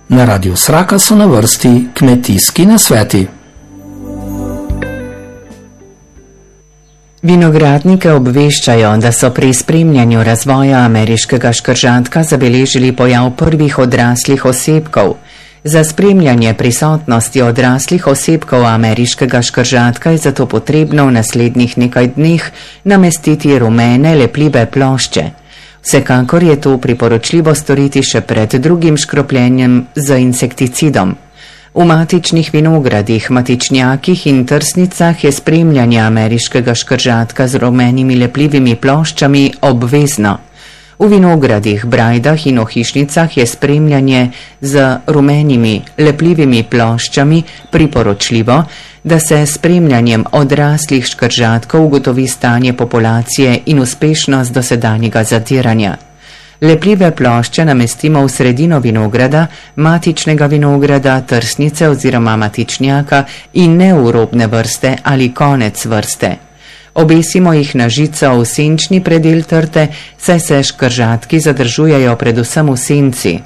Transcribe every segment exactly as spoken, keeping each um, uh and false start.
Na Radiu Sraka so na vrsti kmetijski nasveti. Vinogradnike obveščajo, da so pri spremljanju razvoja ameriškega škržatka zabeležili pojav prvih odraslih osebkov. Za spremljanje prisotnosti odraslih osebkov ameriškega škržatka je zato potrebno v naslednjih nekaj dneh namestiti rumene lepljive plošče. Vsekakor je to priporočljivo storiti še pred drugim škropljenjem z insekticidom. V matičnih vinogradih, matičnjakih in trsnicah je spremljanje ameriškega škržatka z rumenimi lepljivimi ploščami obvezno. V vinogradih, brajdah in ohišnicah je spremljanje z rumenimi lepljivimi ploščami priporočljivo, da se s spremljanjem odraslih škržatkov ugotovi stanje populacije in uspešnost dosedanjega zatiranja. Lepljive plošče namestimo v sredino vinograda, matičnega vinograda, trsnice oziroma matičnjaka in ne v robne vrste ali konec vrste. Obesimo jih na žico v senčni predel trte, saj se škržatki zadržujejo predvsem v senci.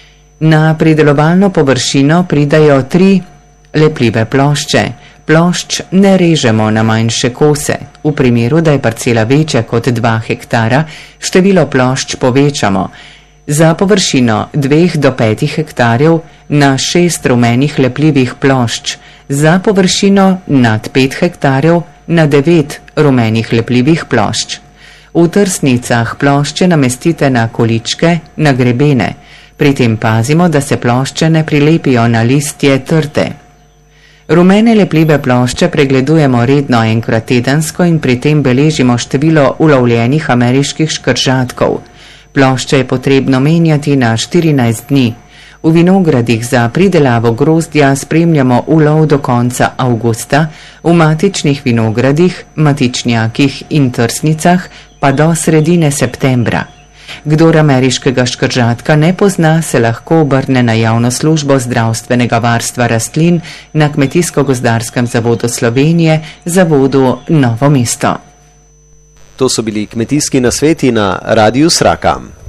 Na pridelovalno površino pridajo tri lepljive plošče. Plošč ne režemo na manjše kose. V primeru, da je parcela večja kot dva hektara, število plošč povečamo. Za površino dveh do petih hektarjev na šest rumenih lepljivih plošč, za površino nad pet hektarjev na devet rumenih lepljivih plošč. V trsnicah plošče namestite na količke, na grebene. Pri tem pazimo, da se plošče ne prilepijo na listje trte. Rumene lepljive plošče pregledujemo redno enkrat tedensko in pri tem beležimo število ulovljenih ameriških škržatkov. Plošče je potrebno menjati na štirinajst dni. V vinogradih za pridelavo grozdja spremljamo ulov do konca avgusta, v matičnih vinogradih, matičnjakih in trsnicah pa do sredine septembra. Kdor ameriškega škržatka ne pozna, se lahko obrne na javno službo zdravstvenega varstva rastlin na Kmetijsko-gozdarskem zavodu Slovenije, zavodu Novo mesto. To so bili kmetijski nasveti na Radiu Sraka.